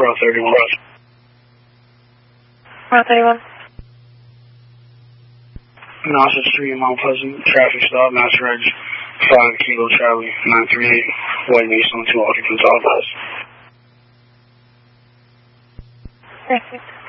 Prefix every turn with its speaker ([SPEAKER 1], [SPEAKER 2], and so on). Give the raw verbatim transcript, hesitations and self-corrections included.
[SPEAKER 1] Route thirty-one.
[SPEAKER 2] Route thirty-one.
[SPEAKER 1] Nauset Street, Mount Pleasant, traffic stop, Mass Reg, five Kilo Charlie, nine three eight, white Mason, two occupants, all guys.
[SPEAKER 2] Perfect.